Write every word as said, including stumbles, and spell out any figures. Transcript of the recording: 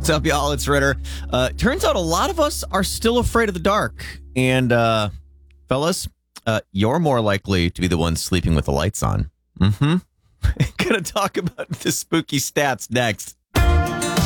What's up, y'all? It's Ritter. Uh, turns out a lot of us are still afraid of the dark. And, uh, fellas, uh, you're more likely to be the ones sleeping with the lights on. Mm-hmm. Gonna talk about the spooky stats next.